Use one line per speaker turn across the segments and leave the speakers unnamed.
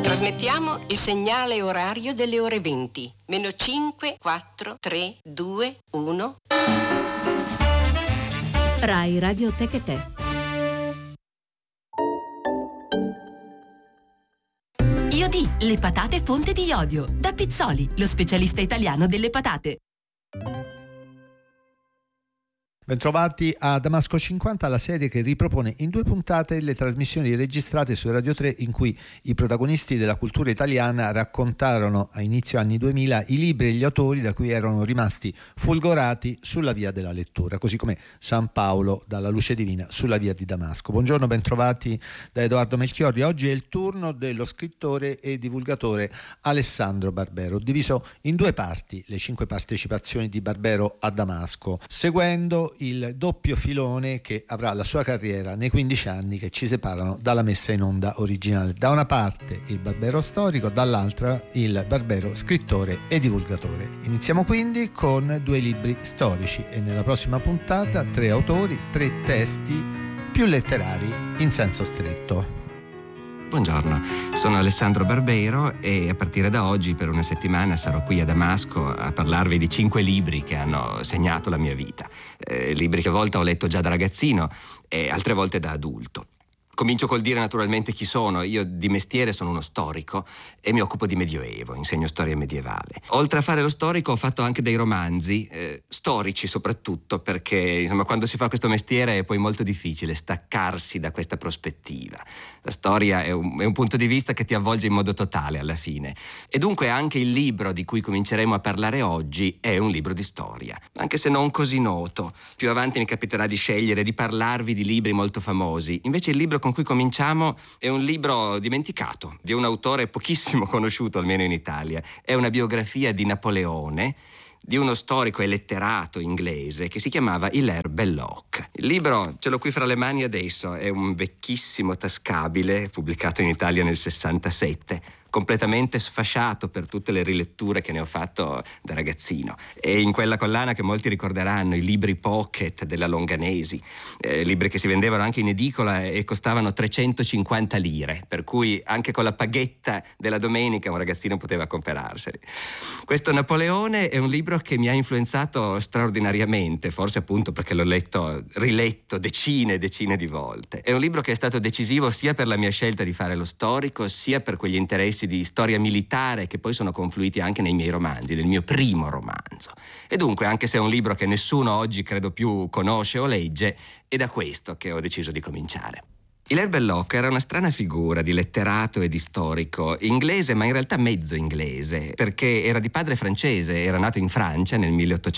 Trasmettiamo il segnale orario delle ore 20. Meno 5, 4, 3, 2, 1.
Rai Radio Tecate.
Iodì, le patate fonte di iodio. Da Pizzoli, lo specialista italiano delle patate.
Bentrovati a Damasco 50, la serie che ripropone in 2 puntate le trasmissioni registrate su Radio 3 in cui i protagonisti della cultura italiana raccontarono a inizio anni 2000 i libri e gli autori da cui erano rimasti folgorati sulla via della lettura, così come San Paolo dalla luce divina sulla via di Damasco. Buongiorno, bentrovati da Edoardo Melchiorri. Oggi è il turno dello scrittore e divulgatore Alessandro Barbero, diviso in 2 parti, le 5 partecipazioni di Barbero a Damasco, seguendo il doppio filone che avrà la sua carriera nei 15 anni che ci separano dalla messa in onda originale. Da una parte il Barbero storico, dall'altra il Barbero scrittore e divulgatore. Iniziamo quindi con 2 libri storici e nella prossima puntata 3 autori, 3 testi più letterari in senso stretto.
Buongiorno, sono Alessandro Barbero e a partire da oggi per una settimana sarò qui a Damasco a parlarvi di 5 libri che hanno segnato la mia vita. Libri che a volte ho letto già da ragazzino e altre volte da adulto. Comincio col dire naturalmente chi sono. Io di mestiere sono uno storico e mi occupo di Medioevo, insegno storia medievale. Oltre a fare lo storico ho fatto anche dei romanzi, storici soprattutto, perché insomma quando si fa questo mestiere è poi molto difficile staccarsi da questa prospettiva. La storia è un punto di vista che ti avvolge in modo totale alla fine. E dunque anche il libro di cui cominceremo a parlare oggi è un libro di storia, anche se non così noto. Più avanti mi capiterà di scegliere di parlarvi di libri molto famosi. Invece il libro con cui cominciamo è un libro dimenticato, di un autore pochissimo conosciuto, almeno in Italia. È una biografia di Napoleone, di uno storico e letterato inglese che si chiamava Hilaire Belloc. Il libro ce l'ho qui fra le mani adesso, è un vecchissimo tascabile pubblicato in Italia nel 67, completamente sfasciato per tutte le riletture che ne ho fatto da ragazzino. E in quella collana che molti ricorderanno, i libri pocket della Longanesi, libri che si vendevano anche in edicola e costavano 350 lire, per cui anche con la paghetta della domenica un ragazzino poteva comperarseli. Questo Napoleone è un libro che mi ha influenzato straordinariamente, forse appunto perché l'ho riletto decine e decine di volte. È un libro che è stato decisivo sia per la mia scelta di fare lo storico, sia per quegli interessi di storia militare che poi sono confluiti anche nei miei romanzi, nel mio primo romanzo. E dunque, anche se è un libro che nessuno oggi credo più conosce o legge, è da questo che ho deciso di cominciare. Hilaire Belloc era una strana figura di letterato e di storico, inglese ma in realtà mezzo inglese, perché era di padre francese, era nato in Francia nel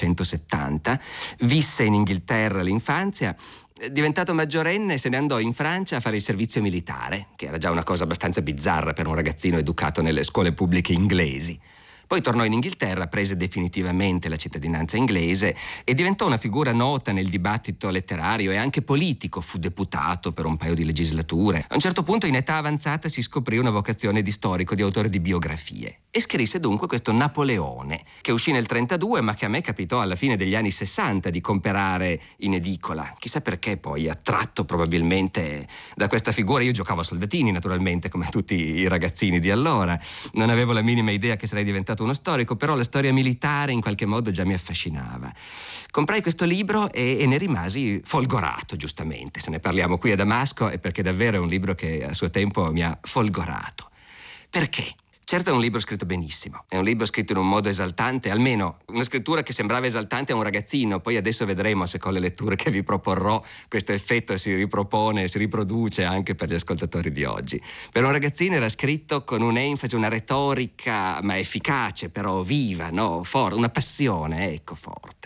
1870, visse in Inghilterra l'infanzia. Diventato maggiorenne se ne andò in Francia a fare il servizio militare, che era già una cosa abbastanza bizzarra per un ragazzino educato nelle scuole pubbliche inglesi. Poi tornò in Inghilterra, prese definitivamente la cittadinanza inglese e diventò una figura nota nel dibattito letterario e anche politico. Fu deputato per un paio di legislature. A un certo punto, in età avanzata, si scoprì una vocazione di storico, di autore di biografie. E scrisse dunque questo Napoleone, che uscì nel 1932, ma che a me capitò alla fine degli anni 60 di comperare in edicola. Chissà perché poi, attratto probabilmente da questa figura. Io giocavo a soldatini, naturalmente, come tutti i ragazzini di allora. Non avevo la minima idea che sarei diventato uno storico, però la storia militare in qualche modo già mi affascinava. Comprai questo libro e ne rimasi folgorato, giustamente. Se ne parliamo qui a Damasco è perché davvero è un libro che a suo tempo mi ha folgorato. Perché? Certo è un libro scritto benissimo, è un libro scritto in un modo esaltante, almeno una scrittura che sembrava esaltante a un ragazzino. Poi adesso vedremo se con le letture che vi proporrò questo effetto si ripropone, si riproduce anche per gli ascoltatori di oggi. Per un ragazzino era scritto con un'enfasi, una retorica ma efficace, però viva, no? Forte, una passione, ecco, forte.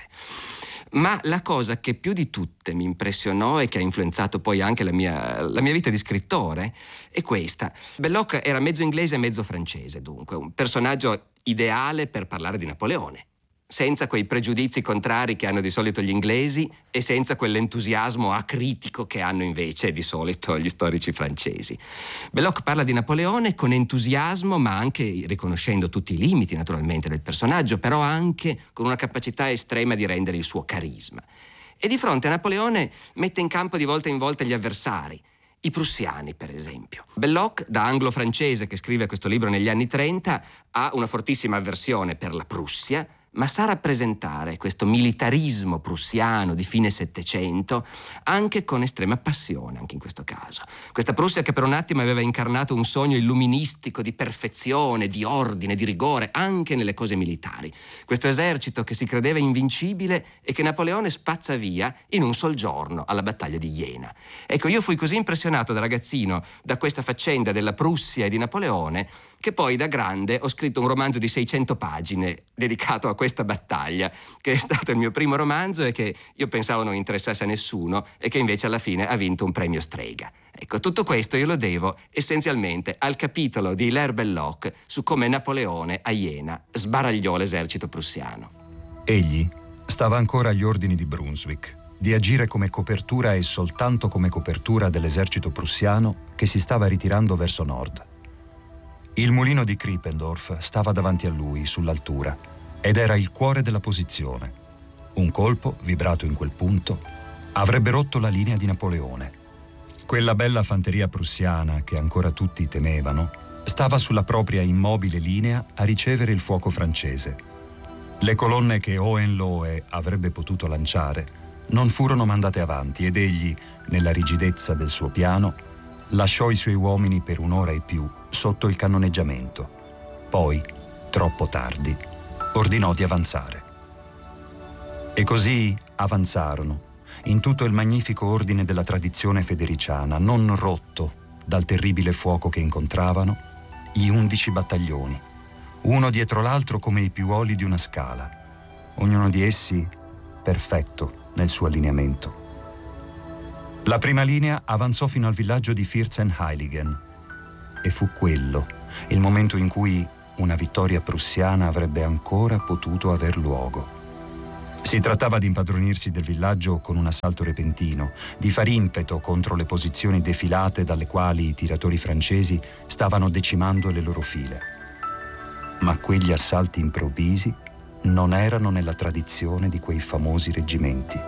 Ma la cosa che più di tutte mi impressionò e che ha influenzato poi anche la mia vita di scrittore è questa. Belloc era mezzo inglese e mezzo francese, dunque un personaggio ideale per parlare di Napoleone, senza quei pregiudizi contrari che hanno di solito gli inglesi e senza quell'entusiasmo acritico che hanno invece di solito gli storici francesi. Belloc parla di Napoleone con entusiasmo, ma anche riconoscendo tutti i limiti naturalmente del personaggio, però anche con una capacità estrema di rendere il suo carisma. E di fronte a Napoleone mette in campo di volta in volta gli avversari, I prussiani, per esempio. Belloc, da anglo-francese che scrive questo libro negli anni 30, ha una fortissima avversione per la Prussia, ma sa rappresentare questo militarismo prussiano di fine Settecento anche con estrema passione, anche in questo caso. Questa Prussia che per un attimo aveva incarnato un sogno illuministico di perfezione, di ordine, di rigore, anche nelle cose militari. Questo esercito che si credeva invincibile e che Napoleone spazza via in un sol giorno alla battaglia di Jena. Ecco, io fui così impressionato da ragazzino da questa faccenda della Prussia e di Napoleone che poi da grande ho scritto un romanzo di 600 pagine dedicato a questa battaglia, che è stato il mio primo romanzo e che io pensavo non interessasse a nessuno e che invece alla fine ha vinto un premio Strega. Ecco, tutto questo io lo devo essenzialmente al capitolo di Hilaire Belloc su come Napoleone a Jena sbaragliò l'esercito prussiano.
Egli stava ancora agli ordini di Brunswick di agire come copertura e soltanto come copertura dell'esercito prussiano che si stava ritirando verso nord. Il mulino di Krippendorf stava davanti a lui, sull'altura, ed era il cuore della posizione. Un colpo, vibrato in quel punto, avrebbe rotto la linea di Napoleone. Quella bella fanteria prussiana, che ancora tutti temevano, stava sulla propria immobile linea a ricevere il fuoco francese. Le colonne che Hohenlohe avrebbe potuto lanciare non furono mandate avanti ed egli, nella rigidezza del suo piano, lasciò i suoi uomini per un'ora e più sotto il cannoneggiamento. Poi, troppo tardi, ordinò di avanzare. E così avanzarono, in tutto il magnifico ordine della tradizione federiciana, non rotto dal terribile fuoco che incontravano, gli 11 battaglioni, uno dietro l'altro come i piuoli di una scala, ognuno di essi perfetto nel suo allineamento. La prima linea avanzò fino al villaggio di Vierzehnheiligen e fu quello il momento in cui una vittoria prussiana avrebbe ancora potuto aver luogo. Si trattava di impadronirsi del villaggio con un assalto repentino, di far impeto contro le posizioni defilate dalle quali i tiratori francesi stavano decimando le loro file. Ma quegli assalti improvvisi non erano nella tradizione di quei famosi reggimenti.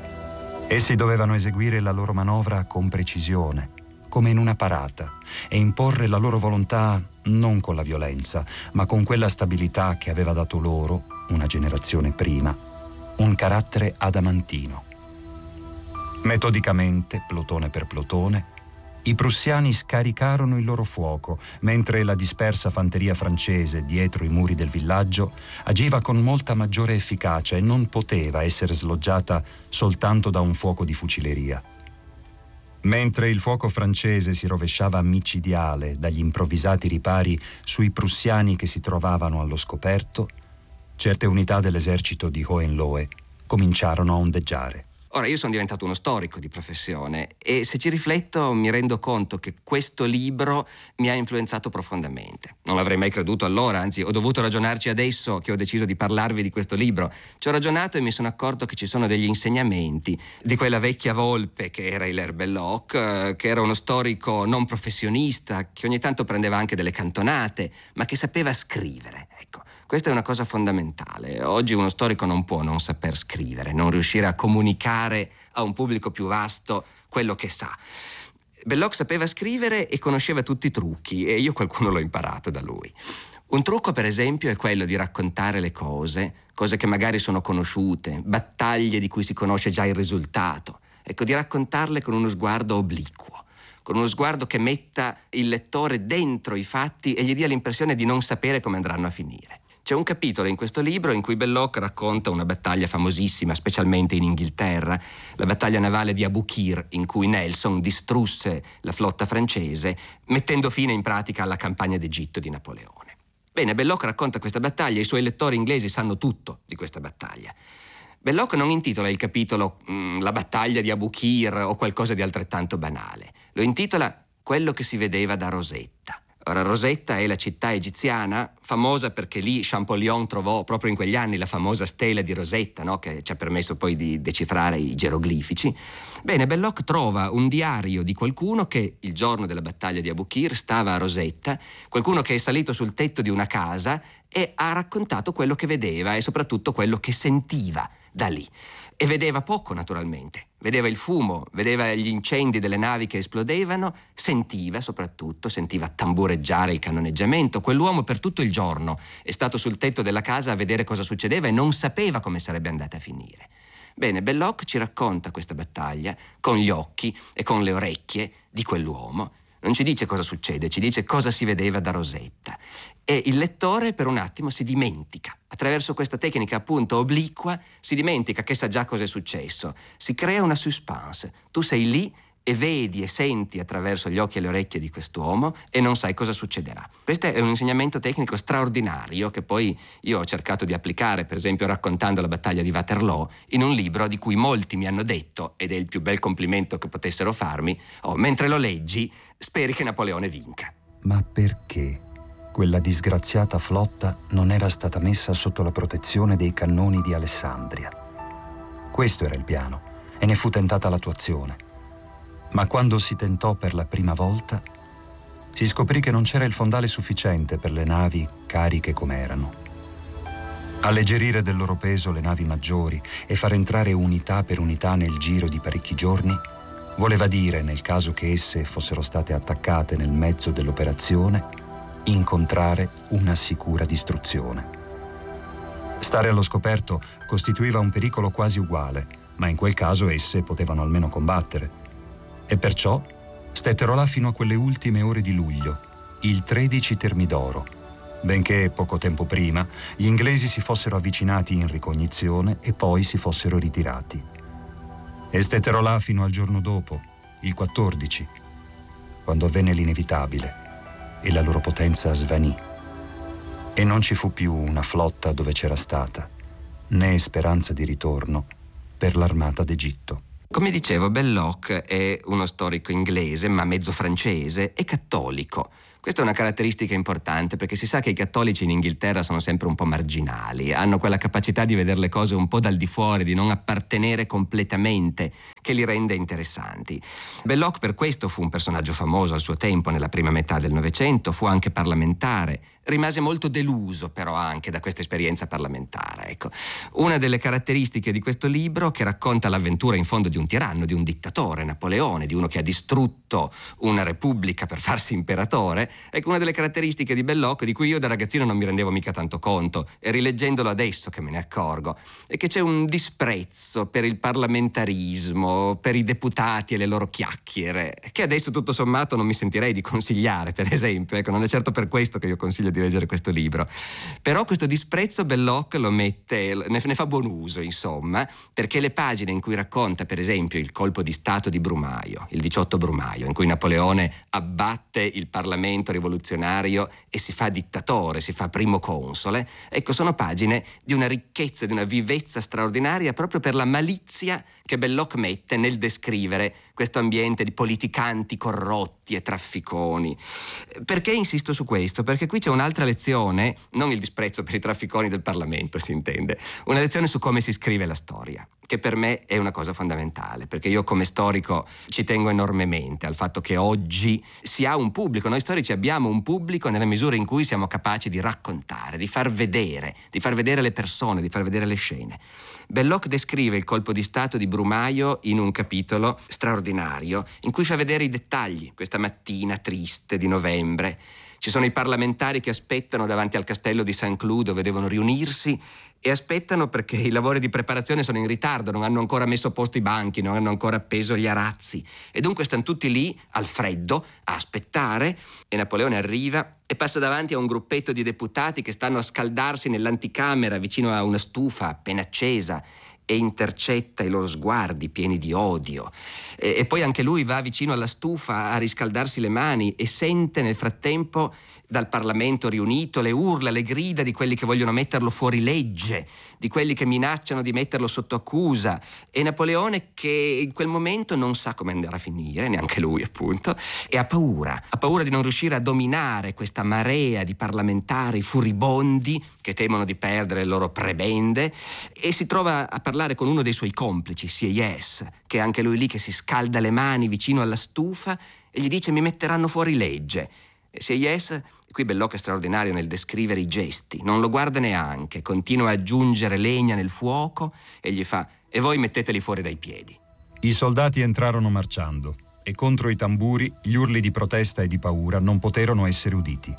Essi dovevano eseguire la loro manovra con precisione, come in una parata, e imporre la loro volontà non con la violenza, ma con quella stabilità che aveva dato loro, una generazione prima, un carattere adamantino. Metodicamente, plotone per plotone, i prussiani scaricarono il loro fuoco, mentre la dispersa fanteria francese dietro i muri del villaggio agiva con molta maggiore efficacia e non poteva essere sloggiata soltanto da un fuoco di fucileria. Mentre il fuoco francese si rovesciava micidiale dagli improvvisati ripari sui prussiani che si trovavano allo scoperto, certe unità dell'esercito di Hohenlohe cominciarono a ondeggiare.
Ora, io sono diventato uno storico di professione e se ci rifletto mi rendo conto che questo libro mi ha influenzato profondamente. Non l'avrei mai creduto allora, anzi ho dovuto ragionarci adesso che ho deciso di parlarvi di questo libro. Ci ho ragionato e mi sono accorto che ci sono degli insegnamenti di quella vecchia volpe che era Hilaire Belloc, che era uno storico non professionista, che ogni tanto prendeva anche delle cantonate, ma che sapeva scrivere, ecco. Questa è una cosa fondamentale. Oggi uno storico non può non saper scrivere, non riuscire a comunicare a un pubblico più vasto quello che sa. Belloc sapeva scrivere e conosceva tutti i trucchi e io qualcuno l'ho imparato da lui. Un trucco, per esempio, è quello di raccontare le cose che magari sono conosciute, battaglie di cui si conosce già il risultato. Ecco, di raccontarle con uno sguardo obliquo, con uno sguardo che metta il lettore dentro i fatti e gli dia l'impressione di non sapere come andranno a finire. C'è un capitolo in questo libro in cui Belloc racconta una battaglia famosissima, specialmente in Inghilterra, la battaglia navale di Aboukir, in cui Nelson distrusse la flotta francese, mettendo fine in pratica alla campagna d'Egitto di Napoleone. Bene, Belloc racconta questa battaglia, i suoi lettori inglesi sanno tutto di questa battaglia. Belloc non intitola il capitolo La battaglia di Aboukir o qualcosa di altrettanto banale. Lo intitola Quello che si vedeva da Rosetta. Ora, Rosetta è la città egiziana, famosa perché lì Champollion trovò proprio in quegli anni la famosa stela di Rosetta, no? Che ci ha permesso poi di decifrare i geroglifici. Bene, Belloc trova un diario di qualcuno che il giorno della battaglia di Aboukir stava a Rosetta, qualcuno che è salito sul tetto di una casa e ha raccontato quello che vedeva e soprattutto quello che sentiva da lì. e vedeva poco naturalmente. Vedeva il fumo, vedeva gli incendi delle navi che esplodevano, sentiva tambureggiare il cannoneggiamento. Quell'uomo per tutto il giorno è stato sul tetto della casa a vedere cosa succedeva e non sapeva come sarebbe andata a finire. Bene, Belloc ci racconta questa battaglia con gli occhi e con le orecchie di quell'uomo. Non ci dice cosa succede, ci dice cosa si vedeva da Rosetta. E il lettore per un attimo si dimentica. Attraverso questa tecnica appunto obliqua si dimentica che sa già cosa è successo. Si crea una suspense. Tu sei lì e vedi e senti attraverso gli occhi e le orecchie di quest'uomo e non sai cosa succederà. Questo è un insegnamento tecnico straordinario che poi io ho cercato di applicare, per esempio raccontando la battaglia di Waterloo, in un libro di cui molti mi hanno detto, ed è il più bel complimento che potessero farmi, mentre lo leggi, speri che Napoleone vinca.
Ma perché quella disgraziata flotta non era stata messa sotto la protezione dei cannoni di Alessandria? Questo era il piano e ne fu tentata l'attuazione. Ma quando si tentò per la prima volta, si scoprì che non c'era il fondale sufficiente per le navi cariche come erano. Alleggerire del loro peso le navi maggiori e far entrare unità per unità nel giro di parecchi giorni voleva dire, nel caso che esse fossero state attaccate nel mezzo dell'operazione, incontrare una sicura distruzione. Stare allo scoperto costituiva un pericolo quasi uguale, ma in quel caso esse potevano almeno combattere. E perciò stettero là fino a quelle ultime ore di luglio, il 13 Termidoro, benché poco tempo prima gli inglesi si fossero avvicinati in ricognizione e poi si fossero ritirati. E stettero là fino al giorno dopo, il 14, quando avvenne l'inevitabile e la loro potenza svanì. E non ci fu più una flotta dove c'era stata, né speranza di ritorno per l'armata d'Egitto.
Come dicevo, Belloc è uno storico inglese, ma mezzo francese, e cattolico. Questa è una caratteristica importante perché si sa che i cattolici in Inghilterra sono sempre un po' marginali, hanno quella capacità di vedere le cose un po' dal di fuori, di non appartenere completamente, che li rende interessanti. Belloc per questo fu un personaggio famoso al suo tempo, nella prima metà del Novecento, fu anche parlamentare, rimase molto deluso però anche da questa esperienza parlamentare. Ecco, una delle caratteristiche di questo libro, che racconta l'avventura in fondo di un tiranno, di un dittatore, Napoleone, di uno che ha distrutto una repubblica per farsi imperatore, ecco, una delle caratteristiche di Belloc, di cui io da ragazzino non mi rendevo mica tanto conto, e rileggendolo adesso che me ne accorgo, è che c'è un disprezzo per il parlamentarismo, per i deputati e le loro chiacchiere, che adesso tutto sommato non mi sentirei di consigliare, per esempio. Ecco, non è certo per questo che io consiglio di leggere questo libro. Però questo disprezzo Belloc lo mette, ne fa buon uso, insomma, perché le pagine in cui racconta, per esempio, il colpo di stato di Brumaio, il 18 Brumaio, in cui Napoleone abbatte il Parlamento rivoluzionario e si fa dittatore, si fa primo console, ecco, sono pagine di una ricchezza, di una vivezza straordinaria, proprio per la malizia che Belloc mette nel descrivere questo ambiente di politicanti corrotti e trafficoni. Perché insisto su questo? Perché qui c'è un'altra lezione, non il disprezzo per i trafficoni del Parlamento, si intende, una lezione su come si scrive la storia, che per me è una cosa fondamentale, perché io come storico ci tengo enormemente al fatto che oggi si ha un pubblico, noi storici abbiamo un pubblico nella misura in cui siamo capaci di raccontare, di far vedere le persone, di far vedere le scene. Belloc descrive il colpo di stato di Brumaio in un capitolo straordinario in cui fa vedere i dettagli, questa mattina triste di novembre. Ci sono i parlamentari che aspettano davanti al castello di Saint-Cloud, dove devono riunirsi, e aspettano perché i lavori di preparazione sono in ritardo, non hanno ancora messo a posto i banchi, non hanno ancora appeso gli arazzi, e dunque stanno tutti lì al freddo a aspettare, e Napoleone arriva e passa davanti a un gruppetto di deputati che stanno a scaldarsi nell'anticamera vicino a una stufa appena accesa, e intercetta i loro sguardi pieni di odio, e poi anche lui va vicino alla stufa a riscaldarsi le mani e sente nel frattempo dal Parlamento riunito le urla, le grida di quelli che vogliono metterlo fuori legge, di quelli che minacciano di metterlo sotto accusa, e Napoleone che in quel momento non sa come andare a finire, neanche lui appunto, e ha paura di non riuscire a dominare questa marea di parlamentari furibondi che temono di perdere le loro prebende, e si trova a parlare con uno dei suoi complici, Sieyès, che è anche lui lì che si scalda le mani vicino alla stufa, e gli dice: mi metteranno fuori legge. E Sieyès, qui Belloc è straordinario nel descrivere i gesti, non lo guarda neanche, continua a aggiungere legna nel fuoco e gli fa: e voi metteteli fuori dai piedi.
I soldati entrarono marciando e contro i tamburi gli urli di protesta e di paura non poterono essere uditi.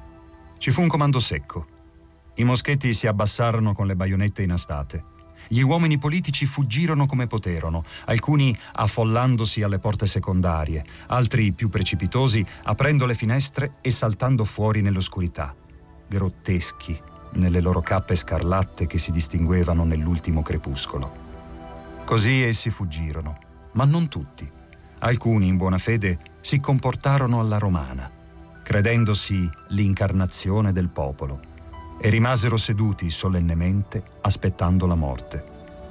Ci fu un comando secco. I moschetti si abbassarono con le baionette inastate. Gli uomini politici fuggirono come poterono, alcuni affollandosi alle porte secondarie, altri più precipitosi aprendo le finestre e saltando fuori nell'oscurità, grotteschi nelle loro cappe scarlatte che si distinguevano nell'ultimo crepuscolo. Così essi fuggirono, ma non tutti. Alcuni, in buona fede, si comportarono alla romana, credendosi l'incarnazione del popolo, e rimasero seduti solennemente aspettando la morte.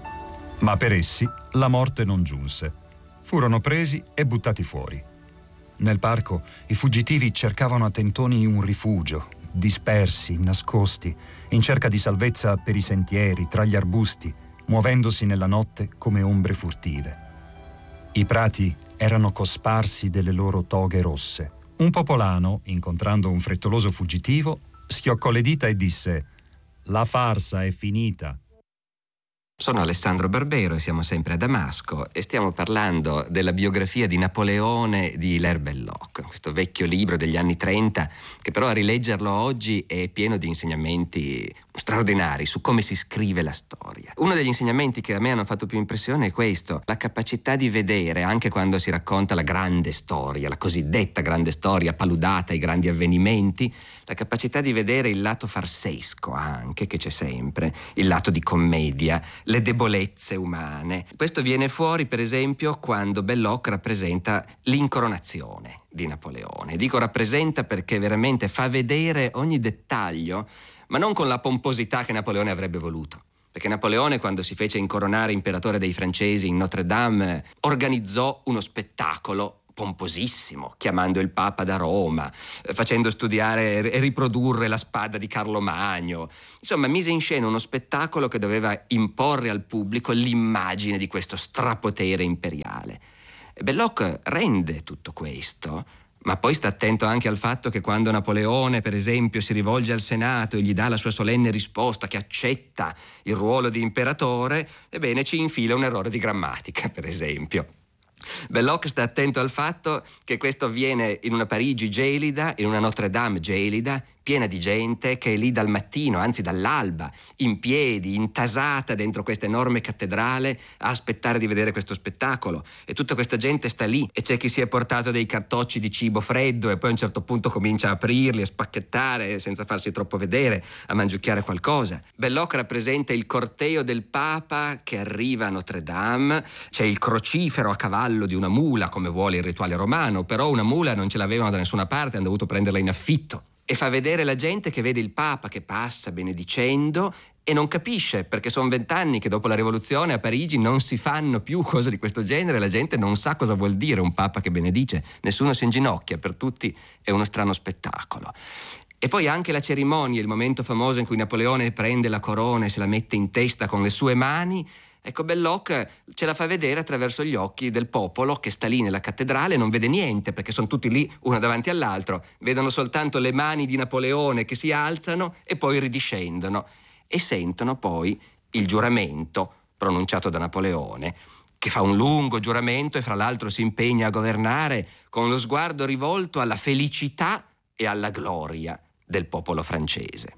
Ma per essi la morte non giunse. Furono presi e buttati fuori. Nel parco i fuggitivi cercavano a tentoni un rifugio, dispersi, nascosti, in cerca di salvezza per i sentieri, tra gli arbusti, muovendosi nella notte come ombre furtive. I prati erano cosparsi delle loro toghe rosse. Un popolano, incontrando un frettoloso fuggitivo, schioccò le dita e disse: «La farsa è finita».
Sono Alessandro Barbero e siamo sempre a Damasco e stiamo parlando della biografia di Napoleone di Hilaire Belloc, questo vecchio libro degli anni 30 che però a rileggerlo oggi è pieno di insegnamenti straordinari su come si scrive la storia. Uno degli insegnamenti che a me hanno fatto più impressione è questo: la capacità di vedere, anche quando si racconta la grande storia, la cosiddetta grande storia paludata ai grandi avvenimenti, la capacità di vedere il lato farsesco anche, che c'è sempre, il lato di commedia, le debolezze umane. Questo viene fuori, per esempio, quando Belloc rappresenta l'incoronazione di Napoleone. Dico rappresenta perché veramente fa vedere ogni dettaglio, ma non con la pomposità che Napoleone avrebbe voluto. Perché Napoleone, quando si fece incoronare imperatore dei francesi in Notre Dame, organizzò uno spettacolo pomposissimo, chiamando il Papa da Roma, facendo studiare e riprodurre la spada di Carlo Magno. Insomma, mise in scena uno spettacolo che doveva imporre al pubblico l'immagine di questo strapotere imperiale. Belloc rende tutto questo, ma poi sta attento anche al fatto che quando Napoleone, per esempio, si rivolge al Senato e gli dà la sua solenne risposta che accetta il ruolo di imperatore, ebbene ci infila un errore di grammatica, per esempio. Belloc sta attento al fatto che questo avviene in una Parigi gelida, in una Notre Dame gelida, piena di gente che è lì dal mattino, anzi dall'alba, in piedi, intasata dentro questa enorme cattedrale a aspettare di vedere questo spettacolo. E tutta questa gente sta lì e c'è chi si è portato dei cartocci di cibo freddo e poi a un certo punto comincia a aprirli, a spacchettare senza farsi troppo vedere, a mangiucchiare qualcosa. Belloc rappresenta il corteo del Papa che arriva a Notre Dame. C'è il crocifero a cavallo di una mula, come vuole il rituale romano, però una mula non ce l'avevano da nessuna parte, hanno dovuto prenderla in affitto. E fa vedere la gente che vede il Papa che passa benedicendo e non capisce, perché sono 20 anni che dopo la rivoluzione a Parigi non si fanno più cose di questo genere, la gente non sa cosa vuol dire un Papa che benedice, nessuno si inginocchia, per tutti è uno strano spettacolo. E poi anche la cerimonia, il momento famoso in cui Napoleone prende la corona e se la mette in testa con le sue mani. Ecco, Belloc ce la fa vedere attraverso gli occhi del popolo che sta lì nella cattedrale e non vede niente, perché sono tutti lì uno davanti all'altro, vedono soltanto le mani di Napoleone che si alzano e poi ridiscendono e sentono poi il giuramento pronunciato da Napoleone, che fa un lungo giuramento e fra l'altro si impegna a governare con lo sguardo rivolto alla felicità e alla gloria del popolo francese.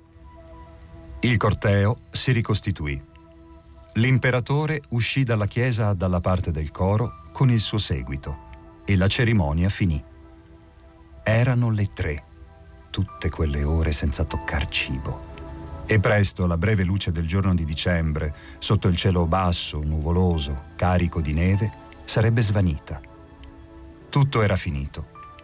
Il corteo si ricostituì. L'imperatore uscì dalla chiesa dalla parte del coro con il suo seguito e la cerimonia finì. Erano le 3, tutte quelle ore senza toccar cibo. E presto la breve luce del giorno di dicembre, sotto il cielo basso, nuvoloso, carico di neve, sarebbe svanita. Tutto era finito.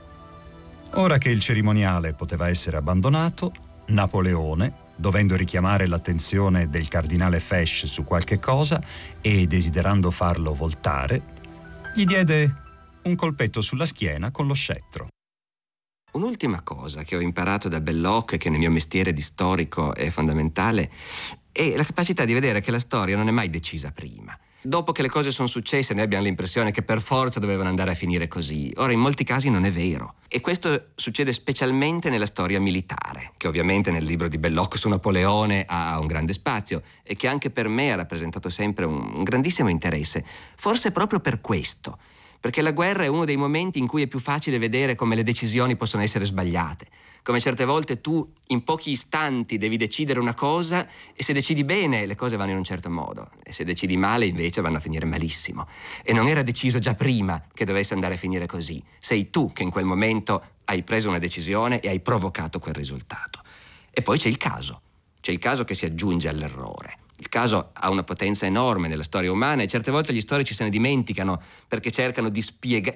Ora che il cerimoniale poteva essere abbandonato, Napoleone, dovendo richiamare l'attenzione del cardinale Fesch su qualche cosa e desiderando farlo voltare, gli diede un colpetto sulla schiena con lo scettro.
Un'ultima cosa che ho imparato da Belloc e che nel mio mestiere di storico è fondamentale è la capacità di vedere che la storia non è mai decisa prima. Dopo che le cose sono successe noi abbiamo l'impressione che per forza dovevano andare a finire così. Ora in molti casi non è vero. E questo succede specialmente nella storia militare, che ovviamente nel libro di Belloc su Napoleone ha un grande spazio e che anche per me ha rappresentato sempre un grandissimo interesse. Forse proprio per questo. Perché la guerra è uno dei momenti in cui è più facile vedere come le decisioni possono essere sbagliate, come certe volte tu in pochi istanti devi decidere una cosa e se decidi bene le cose vanno in un certo modo e se decidi male invece vanno a finire malissimo. E non era deciso già prima che dovesse andare a finire così, sei tu che in quel momento hai preso una decisione e hai provocato quel risultato. E poi c'è il caso che si aggiunge all'errore. Il caso ha una potenza enorme nella storia umana e certe volte gli storici se ne dimenticano perché cerchiamo di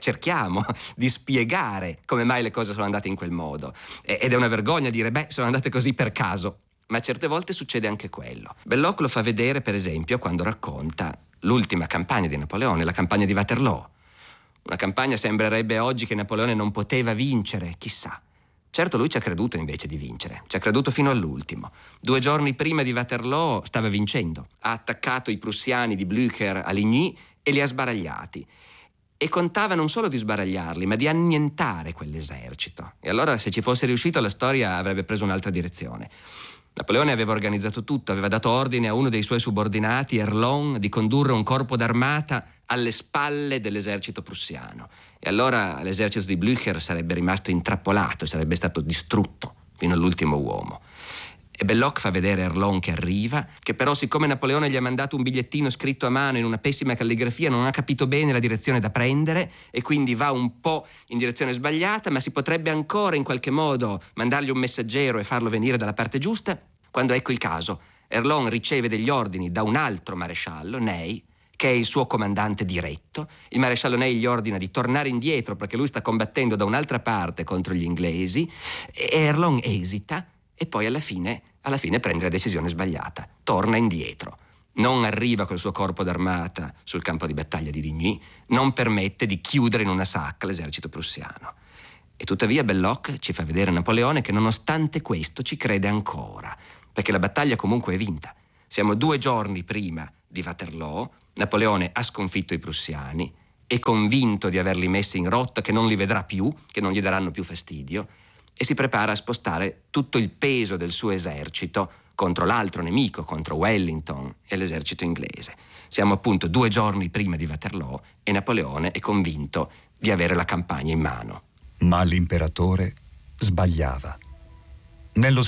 spiegare come mai le cose sono andate in quel modo. Ed è una vergogna dire, sono andate così per caso. Ma certe volte succede anche quello. Belloc lo fa vedere, per esempio, quando racconta l'ultima campagna di Napoleone, la campagna di Waterloo. Una campagna sembrerebbe oggi che Napoleone non poteva vincere, chissà. Certo, lui ci ha creduto invece di vincere, ci ha creduto fino all'ultimo. 2 giorni prima di Waterloo stava vincendo. Ha attaccato i prussiani di Blücher a Ligny e li ha sbaragliati. E contava non solo di sbaragliarli, ma di annientare quell'esercito. E allora, se ci fosse riuscito, la storia avrebbe preso un'altra direzione. Napoleone aveva organizzato tutto, aveva dato ordine a uno dei suoi subordinati, Erlon, di condurre un corpo d'armata alle spalle dell'esercito prussiano. E allora l'esercito di Blücher sarebbe rimasto intrappolato e sarebbe stato distrutto fino all'ultimo uomo. E Belloc fa vedere Erlon che arriva, che però siccome Napoleone gli ha mandato un bigliettino scritto a mano in una pessima calligrafia non ha capito bene la direzione da prendere e quindi va un po' in direzione sbagliata, ma si potrebbe ancora in qualche modo mandargli un messaggero e farlo venire dalla parte giusta, quando ecco il caso. Erlon riceve degli ordini da un altro maresciallo, Ney, che è il suo comandante diretto. Il maresciallo Ney gli ordina di tornare indietro perché lui sta combattendo da un'altra parte contro gli inglesi e Erlon esita e poi alla fine prende la decisione sbagliata, torna indietro. Non arriva col suo corpo d'armata sul campo di battaglia di Ligny, non permette di chiudere in una sacca l'esercito prussiano. E tuttavia Belloc ci fa vedere Napoleone che nonostante questo ci crede ancora, perché la battaglia comunque è vinta. Siamo 2 giorni prima di Waterloo, Napoleone ha sconfitto i prussiani, è convinto di averli messi in rotta, che non li vedrà più, che non gli daranno più fastidio, e si prepara a spostare tutto il peso del suo esercito contro l'altro nemico, contro Wellington e l'esercito inglese. Siamo appunto 2 giorni prima di Waterloo e Napoleone è convinto di avere la campagna in mano.
Ma l'imperatore sbagliava. Nello